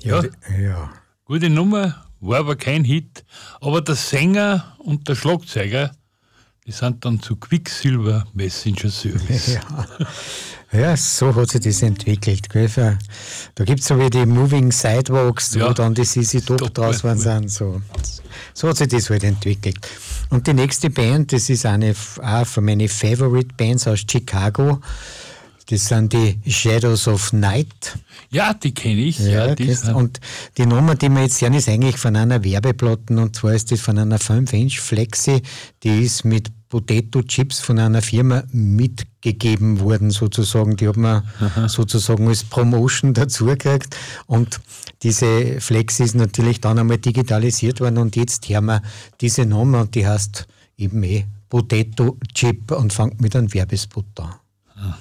Ja, Ja. gute Nummer, war aber kein Hit. Aber der Sänger und der Schlagzeuger, die sind dann zu Quicksilver Messenger Service. Ja, so hat sich das entwickelt. Gell? Da gibt es so wie die Moving Sidewalks, Ja, wo dann die Sisi Top Top draus waren. So hat sich das halt entwickelt. Und die nächste Band, das ist auch von meinen Favorite Bands aus Chicago. Das sind die Shadows of Night. Ja, die kenne ich. Und die Nummer, die wir jetzt hören, ist eigentlich von einer Werbeplatte, und zwar ist das von einer 5-Inch Flexi, die ist mit Potato Chips von einer Firma mitgegeben worden, sozusagen. Die hat man sozusagen als Promotion dazugekriegt. Und diese Flexi ist natürlich dann einmal digitalisiert worden, und jetzt hören wir diese Nummer, und die heißt eben Potato Chip und fängt mit einem Werbespot an.